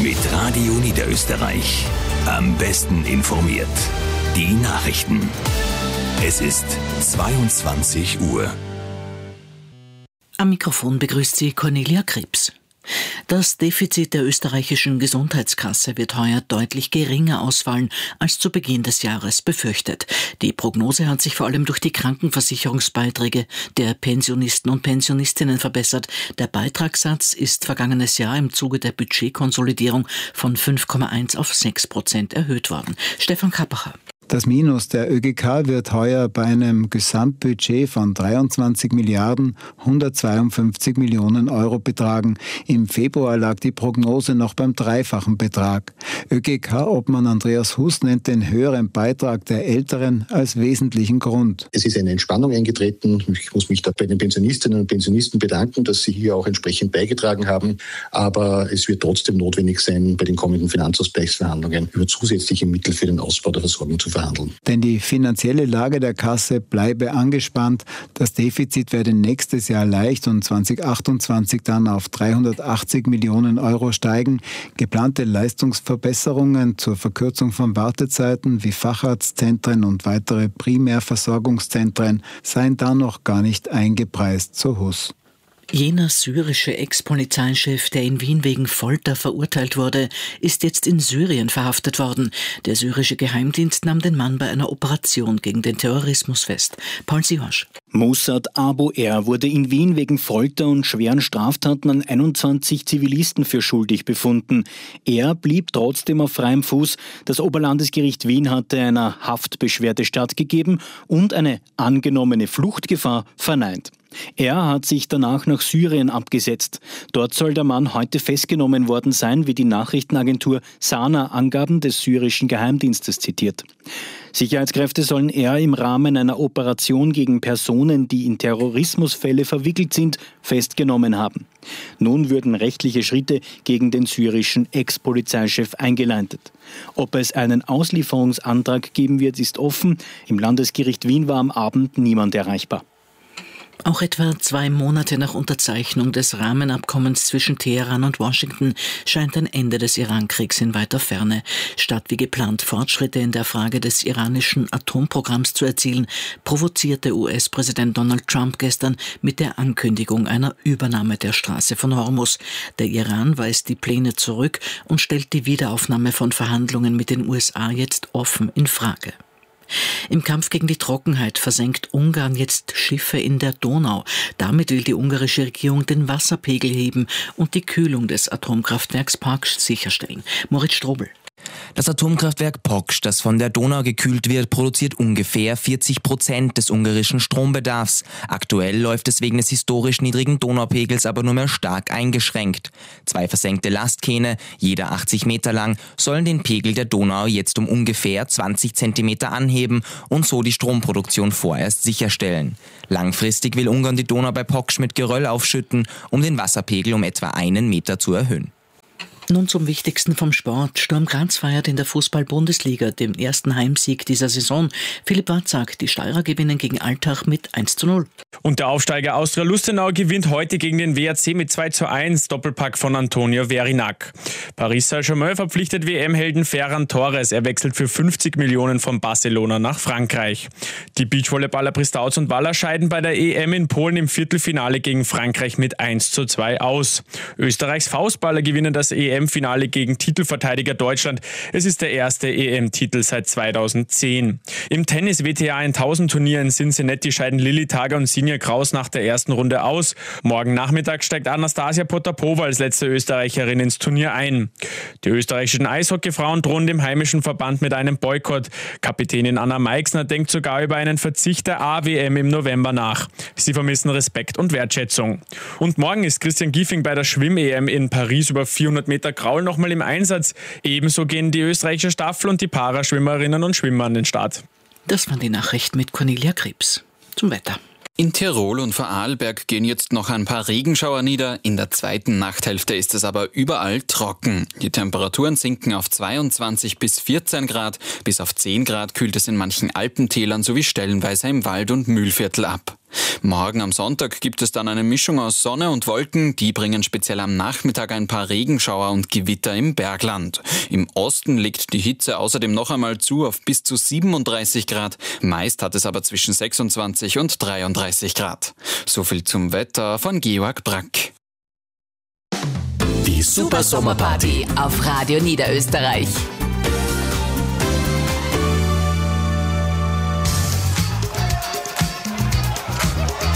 Mit Radio Niederösterreich. Am besten informiert. Die Nachrichten. Es ist 22 Uhr. Am Mikrofon begrüßt sie Cornelia Krebs. Das Defizit der österreichischen Gesundheitskasse wird heuer deutlich geringer ausfallen als zu Beginn des Jahres befürchtet. Die Prognose hat sich vor allem durch die Krankenversicherungsbeiträge der Pensionisten und Pensionistinnen verbessert. Der Beitragssatz ist vergangenes Jahr im Zuge der Budgetkonsolidierung von 5,1 auf 6% erhöht worden. Stefan Kappacher. Das Minus der ÖGK wird heuer bei einem Gesamtbudget von 23 Milliarden 152 Millionen Euro betragen. Im Februar lag die Prognose noch beim dreifachen Betrag. ÖGK-Obmann Andreas Hus nennt den höheren Beitrag der Älteren als wesentlichen Grund. Es ist eine Entspannung eingetreten. Ich muss mich da bei den Pensionistinnen und Pensionisten bedanken, dass sie hier auch entsprechend beigetragen haben. Aber es wird trotzdem notwendig sein, bei den kommenden Finanzausgleichsverhandlungen über zusätzliche Mittel für den Ausbau der Versorgung zu verhandeln. Denn die finanzielle Lage der Kasse bleibe angespannt. Das Defizit werde nächstes Jahr leicht und 2028 dann auf 380 Millionen Euro steigen. Geplante Leistungsverbesserungen zur Verkürzung von Wartezeiten wie Facharztzentren und weitere Primärversorgungszentren seien da noch gar nicht eingepreist, so Hus. Jener syrische Ex-Polizeichef, der in Wien wegen Folter verurteilt wurde, ist jetzt in Syrien verhaftet worden. Der syrische Geheimdienst nahm den Mann bei einer Operation gegen den Terrorismus fest. Paul Sihosch. Mussad Abu R. wurde in Wien wegen Folter und schweren Straftaten an 21 Zivilisten für schuldig befunden. Er blieb trotzdem auf freiem Fuß. Das Oberlandesgericht Wien hatte einer Haftbeschwerde stattgegeben und eine angenommene Fluchtgefahr verneint. Er hat sich danach nach Syrien abgesetzt. Dort soll der Mann heute festgenommen worden sein, wie die Nachrichtenagentur Sana Angaben des syrischen Geheimdienstes zitiert. Sicherheitskräfte sollen er im Rahmen einer Operation gegen Personen, die in Terrorismusfälle verwickelt sind, festgenommen haben. Nun würden rechtliche Schritte gegen den syrischen Ex-Polizeichef eingeleitet. Ob es einen Auslieferungsantrag geben wird, ist offen. Im Landesgericht Wien war am Abend niemand erreichbar. Auch etwa 2 Monate nach Unterzeichnung des Rahmenabkommens zwischen Teheran und Washington scheint ein Ende des Irankriegs in weiter Ferne. Statt wie geplant Fortschritte in der Frage des iranischen Atomprogramms zu erzielen, provozierte US-Präsident Donald Trump gestern mit der Ankündigung einer Übernahme der Straße von Hormuz. Der Iran weist die Pläne zurück und stellt die Wiederaufnahme von Verhandlungen mit den USA jetzt offen in Frage. Im Kampf gegen die Trockenheit versenkt Ungarn jetzt Schiffe in der Donau. Damit will die ungarische Regierung den Wasserpegel heben und die Kühlung des Atomkraftwerks Paks sicherstellen. Moritz Strobel. Das Atomkraftwerk Paks, das von der Donau gekühlt wird, produziert ungefähr 40% des ungarischen Strombedarfs. Aktuell läuft es wegen des historisch niedrigen Donaupegels aber nur mehr stark eingeschränkt. 2 versenkte Lastkähne, jeder 80 Meter lang, sollen den Pegel der Donau jetzt um ungefähr 20 Zentimeter anheben und so die Stromproduktion vorerst sicherstellen. Langfristig will Ungarn die Donau bei Paks mit Geröll aufschütten, um den Wasserpegel um etwa 1 Meter zu erhöhen. Nun zum Wichtigsten vom Sport. Sturm Graz feiert in der Fußball-Bundesliga den ersten Heimsieg dieser Saison. Philipp Watzak, die Steirer gewinnen gegen Altach mit 1:0. Und der Aufsteiger Austria Lustenau gewinnt heute gegen den WRC mit 2:1, Doppelpack von Antonio Verinac. Paris Saint-Germain verpflichtet WM-Helden Ferran Torres. Er wechselt für 50 Millionen von Barcelona nach Frankreich. Die Beachvolleyballer Pristauz und Waller scheiden bei der EM in Polen im Viertelfinale gegen Frankreich mit 1:2 aus. Österreichs Faustballer gewinnen das EM-Finale gegen Titelverteidiger Deutschland. Es ist der erste EM-Titel seit 2010. Im Tennis-WTA 1000-Turnier in Cincinnati scheiden Lilly Tager und Sinja Kraus nach der ersten Runde aus. Morgen Nachmittag steigt Anastasia Potapova als letzte Österreicherin ins Turnier ein. Die österreichischen Eishockeyfrauen drohen dem heimischen Verband mit einem Boykott. Kapitänin Anna Meixner denkt sogar über einen Verzicht der A-WM im November nach. Sie vermissen Respekt und Wertschätzung. Und morgen ist Christian Giffing bei der Schwimm-EM in Paris über 400 Meter Kraul nochmal im Einsatz. Ebenso gehen die österreichische Staffel und die Paraschwimmerinnen und Schwimmer an den Start. Das waren die Nachrichten mit Cornelia Krebs. Zum Wetter. In Tirol und Vorarlberg gehen jetzt noch ein paar Regenschauer nieder. In der zweiten Nachthälfte ist es aber überall trocken. Die Temperaturen sinken auf 22 bis 14 Grad. Bis auf 10 Grad kühlt es in manchen Alpentälern sowie stellenweise im Wald- und Mühlviertel ab. Morgen am Sonntag gibt es dann eine Mischung aus Sonne und Wolken. Die bringen speziell am Nachmittag ein paar Regenschauer und Gewitter im Bergland. Im Osten legt die Hitze außerdem noch einmal zu auf bis zu 37 Grad. Meist hat es aber zwischen 26 und 33 Grad. So viel zum Wetter von Georg Brack. Die Super Sommerparty auf Radio Niederösterreich.